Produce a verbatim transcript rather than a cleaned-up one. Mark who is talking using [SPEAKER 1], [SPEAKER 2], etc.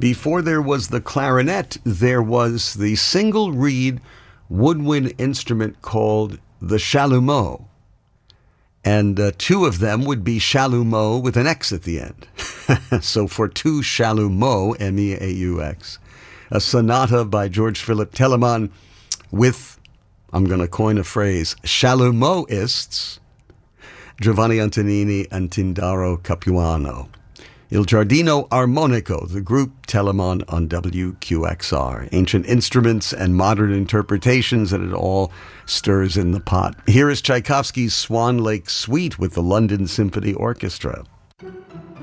[SPEAKER 1] Before there was the clarinet, there was the single reed woodwind instrument called the chalumeau. And uh, two of them would be chalumeau with an X at the end. So for two chalumeau, M E A U X, a sonata by George Philip Telemann with, I'm going to coin a phrase, chalumeauists, Giovanni Antonini and Tindaro Capuano. Il Giardino Armonico, the group Telemann on W Q X R. Ancient instruments and modern interpretations, and it all stirs in the pot. Here is Tchaikovsky's Swan Lake Suite with the London Symphony Orchestra.